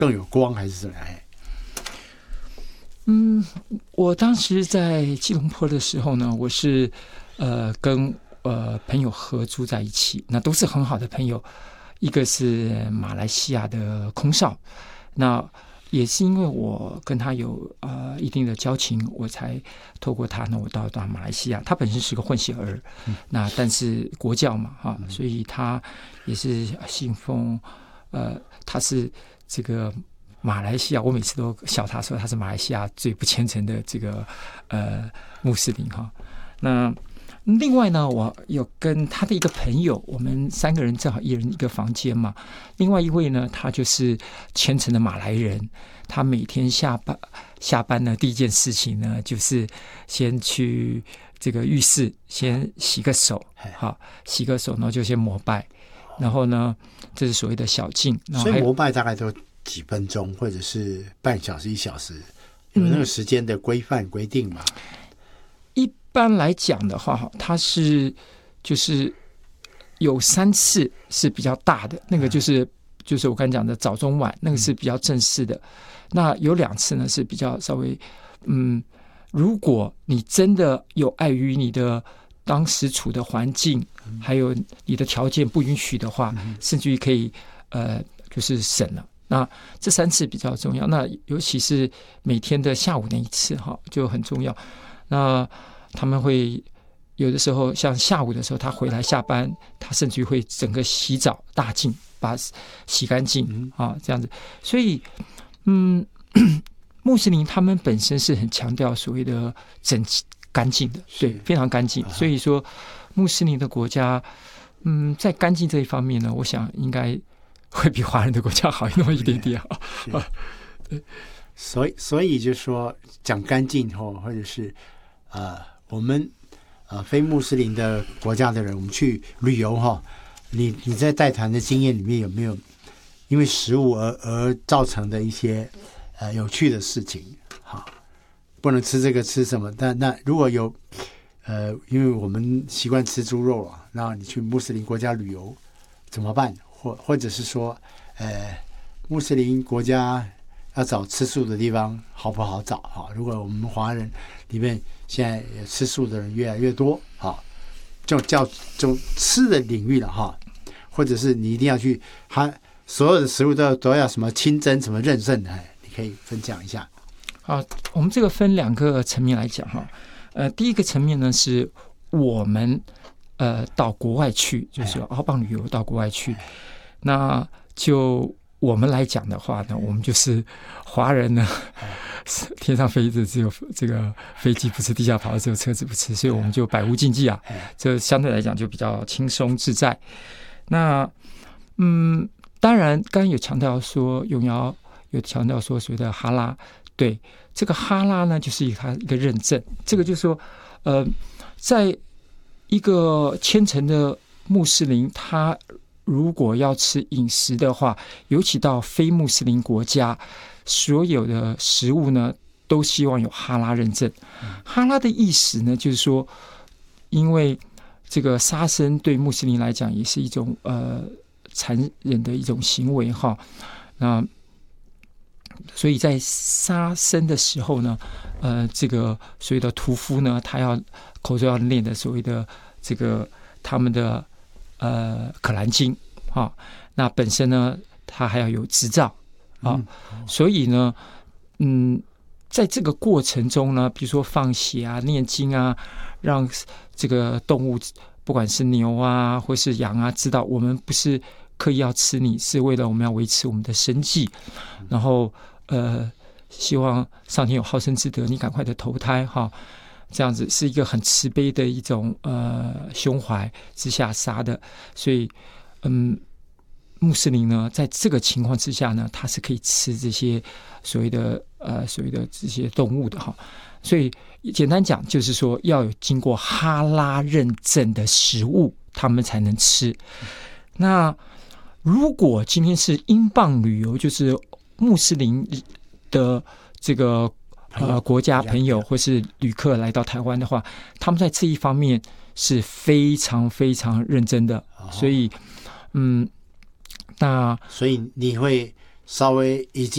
更有光，还是什么？ 我当时在吉隆坡的时候呢，我是跟朋友合租在一起，那都是很好的朋友。一个是马来西亚的空少，那也是因为我跟他有一定的交情，我才透过他呢，我到马来西亚。他本身是个混血儿，那但是国教嘛哈，所以他也是信奉他是这个马来西亚，我每次都笑他说他是马来西亚最不虔诚的这个穆斯林哈。那另外呢，我有跟他的一个朋友，我们3个人正好一人一个房间嘛。另外一位呢，他就是虔诚的马来人，他每天下班呢，第一件事情呢，就是先去这个浴室先洗个手，好，洗个手，然后就先膜拜，然后呢，这是所谓的小净。 所以膜拜大概都几分钟，或者是半小时、1小时，有那个时间的规范规定吗？ 一般来讲的话，它是就是有3次是比较大的，那个就是我刚才讲的早中晚，那个是比较正式的。那有2次呢是比较稍微如果你真的有碍于你的当时处的环境，还有你的条件不允许的话，甚至于可以就是省了。那这3次比较重要，那尤其是每天的下午那一次哈，就很重要。那他们会有的时候，像下午的时候，他回来下班，他甚至于会整个洗澡大净，把洗干净啊，这样子。所以，穆斯林他们本身是很强调所谓的整齐干净的，对，非常干净。所以说，穆斯林的国家，在干净这一方面呢，我想应该会比华人的国家好那么一点点啊。 所以就说讲干净后，或者是我们非穆斯林的国家的人，我们去旅游哈，你在带团的经验里面有没有因为食物而造成的一些有趣的事情？好，不能吃这个吃什么？但那如果有因为我们习惯吃猪肉啊，那你去穆斯林国家旅游怎么办？或者是说穆斯林国家要找吃素的地方好不好找啊？如果我们华人里面现在吃素的人越来越多啊，就叫吃的领域了哈，或者是你一定要去，所有的食物都要什么清真什么认证的，你可以分享一下。 好，我们这个分2个层面来讲哈。第一个层面呢是我们到国外去，就是澳邦旅游到国外去，那就我们来讲的话呢，我们就是华人呢，天上飞的只有这个飞机不吃，地下跑的只有车子不吃，所以我们就百无禁忌啊，这相对来讲就比较轻松自在。那当然刚刚有强调说，永尧有强调说所谓的哈拉，对，这个哈拉呢就是它一个认证，这个就是说在一个虔诚的穆斯林，他如果要吃饮食的话，尤其到非穆斯林国家，所有的食物呢都希望有哈拉认证。哈拉的意思呢，就是说，因为这个杀生对穆斯林来讲也是一种残忍的一种行为哈。那所以在杀生的时候呢，这个所谓的屠夫呢，他要口中要念的所谓的这个他们的可兰经啊，那本身呢，他还要有执照啊，所以呢，在这个过程中呢，比如说放血啊、念经啊，让这个动物，不管是牛啊或是羊啊，知道我们不是刻意要吃你，是为了我们要维持我们的生计，然后希望上天有好生之德，你赶快的投胎哈。这样子是一个很慈悲的一种胸怀之下杀的，所以穆斯林呢，在这个情况之下呢，他是可以吃这些所谓的这些动物的哈。所以简单讲，就是说要有经过哈拉认证的食物，他们才能吃。那如果今天是英镑旅游，就是穆斯林的这个国家朋友或是旅客来到台湾的话，他们在这一方面是非常非常认真的，所以所以你会稍微已经